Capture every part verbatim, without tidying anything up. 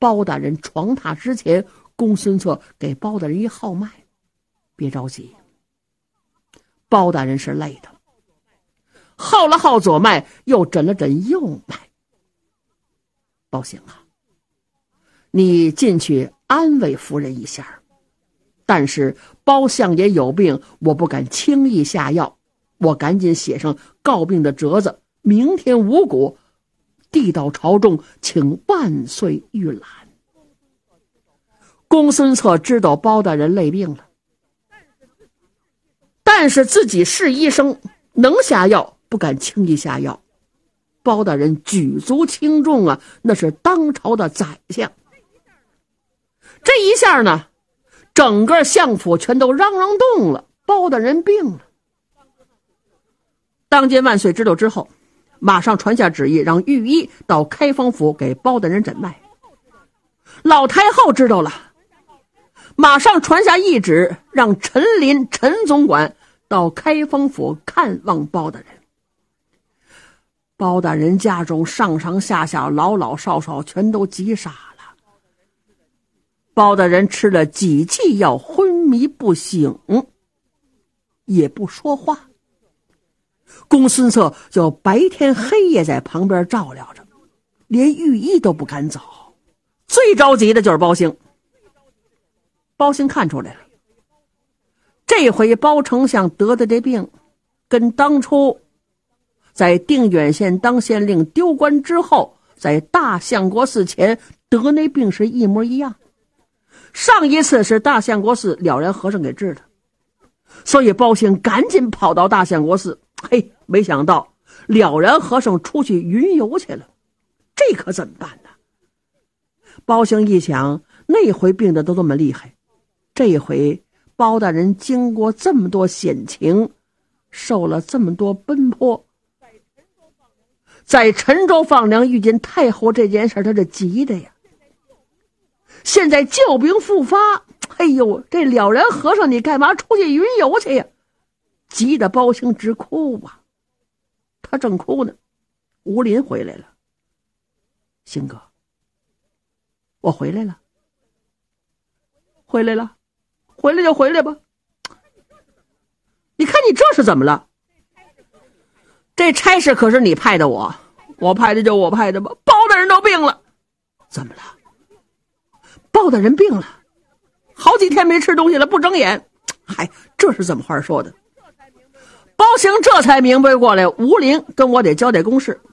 包大人床榻之前，公孙策给包大人一号脉。别着急，包大人是累的，号了号左脉，又诊了诊右脉。包行啊，你进去安慰夫人一下，但是包相爷有病，我不敢轻易下药，我赶紧写上告病的折子，明天五谷递到朝中，请万岁御览。公孙策知道包大人累病了，但是自己是医生，能下药，不敢轻易下药。包大人举足轻重啊，那是当朝的宰相。这一下呢，整个相府全都嚷嚷动了，包大人病了。当今万岁知道之后，马上传下旨意，让御医到开封府给包大人诊脉。老太后知道了，马上传下懿旨，让陈琳陈总管到开封府看望包大人。包大人家中上上下下老老少少全都急傻了。包大人吃了几剂药，昏迷不醒，也不说话。公孙策就白天黑夜在旁边照料着，连御医都不敢走。最着急的就是包兴。包兴看出来了，这回包丞相得的这病跟当初在定远县当县令丢官之后，在大相国寺前得那病是一模一样。上一次是大相国寺了然和尚给治的，所以包兴赶紧跑到大相国寺。嘿，没想到了然和尚出去云游去了，这可怎么办呢？包兴一想，那回病的都这么厉害，这回包大人经过这么多险情，受了这么多奔波，在陈州放粮遇见太后这件事，他这急的呀。现在旧病复发，哎呦，这了然和尚你干嘛出去云游去呀？急得包兴直哭啊。他正哭呢，吴林回来了。兴哥，我回来了。回来了，回来就回来吧。你看你这是怎么了？这差事可是你派的我，我派的就我派的吧。包大人都病了。怎么了？包大人病了，好几天没吃东西了，不睁眼。嗨，这是怎么话说的？包兴这才明白过来，吴林跟我得交代公事。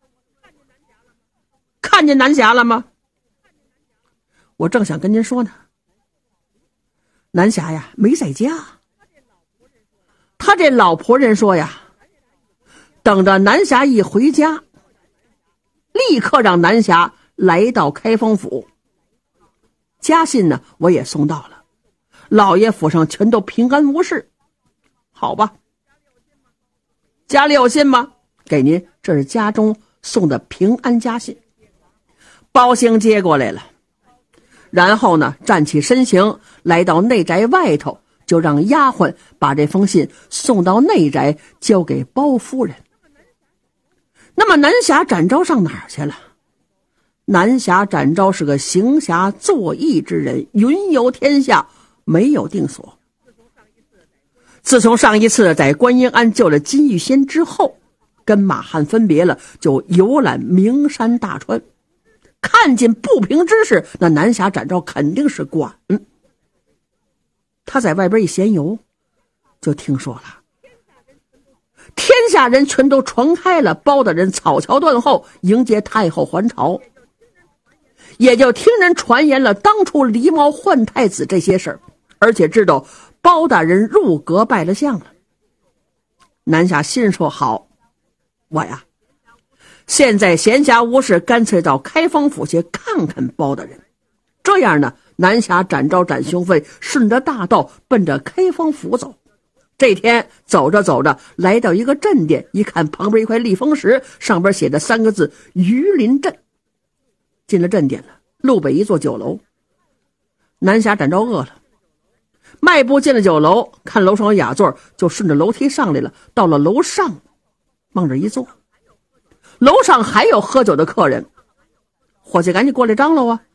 看见南霞了吗？我正想跟您说呢。南霞呀，没在家。他这老仆人说呀，等着南霞一回家，立刻让南霞来到开封府。家信呢，我也送到了，老爷府上全都平安无事。好吧，家里有信吗？给您，这是家中送的平安家信。包兴接过来了，然后呢，站起身形，来到内宅外头，就让丫鬟把这封信送到内宅，交给包夫人。那么南霞展昭上哪儿去了？南霞展昭是个行侠作义之人，云游天下，没有定所。自从上一次在观音庵救了金玉仙之后，跟马汉分别了，就游览名山大川，看见不平之事，那南霞展昭肯定是管。他在外边一闲游，就听说了天下人全都传开了包大人草桥断后迎接太后还朝，也就听人传言了当初狸猫换太子这些事儿，而且知道包大人入阁拜了相了。南霞心说好，我呀现在闲暇无事，干脆到开封府去看看包大人。这样呢，南霞展昭展雄飞顺着大道奔着开封府走。这天走着走着，来到一个镇店，一看旁边一块立风石，上边写着三个字榆林镇。进了镇店了，路北一座酒楼。南霞展昭饿了，迈步进了酒楼，看楼上有雅座，就顺着楼梯上来了。到了楼上，往这一坐，楼上还有喝酒的客人。伙计赶紧过来张罗啊，